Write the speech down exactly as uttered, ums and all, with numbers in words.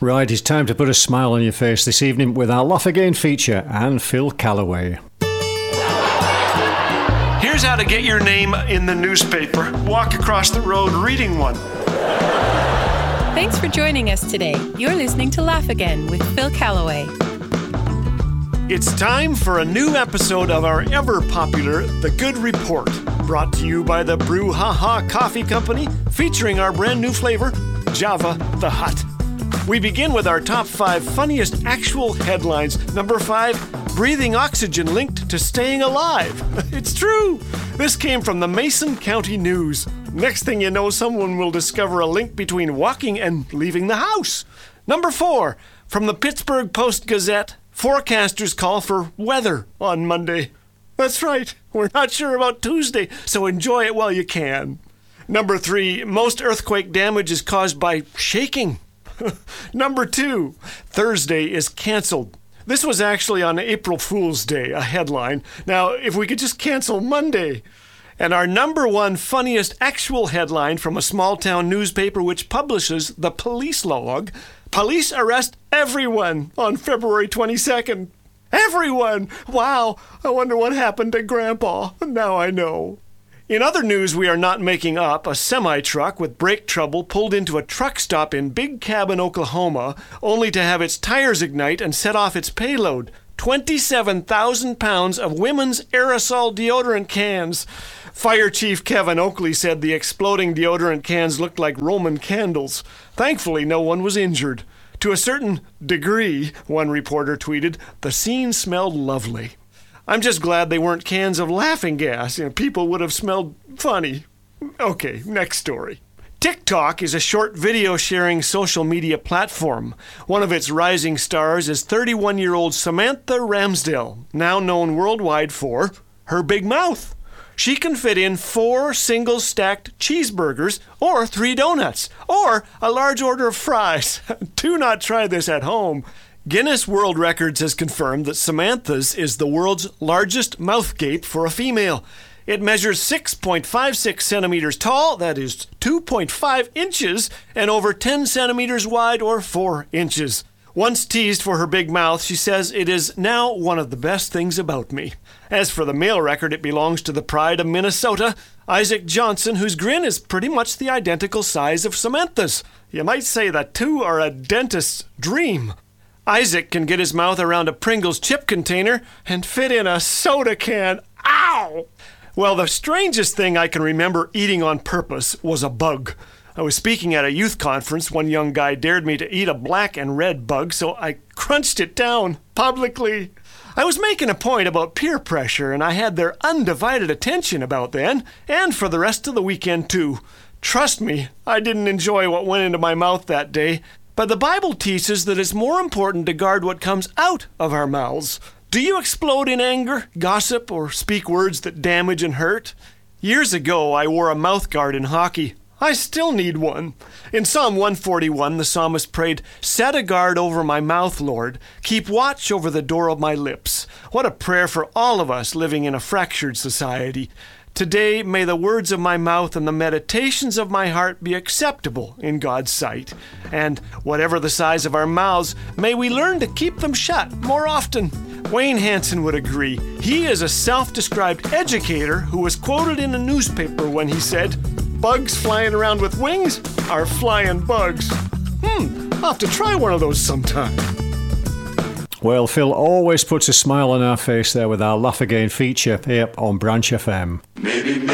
Right, it's time to put a smile on your face this evening with our Laugh Again feature and Phil Callaway. Here's how to get your name in the newspaper. Walk across the road reading one. Thanks for joining us today. You're listening to Laugh Again with Phil Callaway. It's time for a new episode of our ever-popular The Good Report, brought to you by the Brouhaha Coffee Company, featuring our brand new flavor, Java the Hutt. We begin with our top five funniest actual headlines. Number five, breathing oxygen linked to staying alive. It's true. This came from the Mason County News. Next thing you know, someone will discover a link between walking and leaving the house. Number four, from the Pittsburgh Post-Gazette, forecasters call for weather on Monday. That's right. We're not sure about Tuesday, so enjoy it while you can. Number three, most earthquake damage is caused by shaking. Number two, Thursday is canceled. This was actually on April Fool's Day, a headline. Now, if we could just cancel Monday. And our number one funniest actual headline from a small-town newspaper which publishes the police log, police arrest everyone on February twenty-second. Everyone! Wow, I wonder what happened to Grandpa. Now I know. In other news we are not making up, a semi-truck with brake trouble pulled into a truck stop in Big Cabin, Oklahoma, only to have its tires ignite and set off its payload, twenty-seven thousand pounds of women's aerosol deodorant cans. Fire Chief Kevin Oakley said the exploding deodorant cans looked like Roman candles. Thankfully, no one was injured. To a certain degree, one reporter tweeted, the scene smelled lovely. I'm just glad they weren't cans of laughing gas. You know, people would have smelled funny. Okay, next story. TikTok is a short video sharing social media platform. One of its rising stars is thirty-one-year-old Samantha Ramsdell, now known worldwide for her big mouth. She can fit in four single-stacked cheeseburgers or three donuts or a large order of fries. Do not try this at home. Guinness World Records has confirmed that Samantha's is the world's largest mouth gape for a female. It measures six point five six centimeters tall, that is two point five inches, and over ten centimeters wide, or four inches. Once teased for her big mouth, she says it is now one of the best things about me. As for the male record, it belongs to the pride of Minnesota, Isaac Johnson, whose grin is pretty much the identical size of Samantha's. You might say the two are a dentist's dream. Isaac can get his mouth around a Pringles chip container and fit in a soda can. Ow! Well, the strangest thing I can remember eating on purpose was a bug. I was speaking at a youth conference. One young guy dared me to eat a black and red bug, so I crunched it down publicly. I was making a point about peer pressure, and I had their undivided attention about then, and for the rest of the weekend, too. Trust me, I didn't enjoy what went into my mouth that day. But the Bible teaches that it's more important to guard what comes out of our mouths. Do you explode in anger, gossip, or speak words that damage and hurt? Years ago, I wore a mouth guard in hockey. I still need one. In Psalm one forty-one, the psalmist prayed, "Set a guard over my mouth, Lord. Keep watch over the door of my lips." What a prayer for all of us living in a fractured society. Today, may the words of my mouth and the meditations of my heart be acceptable in God's sight. And whatever the size of our mouths, may we learn to keep them shut more often. Wayne Hansen would agree. He is a self-described educator who was quoted in a newspaper when he said, "Bugs flying around with wings are flying bugs." Hmm, I'll have to try one of those sometime. Well, Phil always puts a smile on our face there with our Laugh Again feature here on Branch F M. Maybe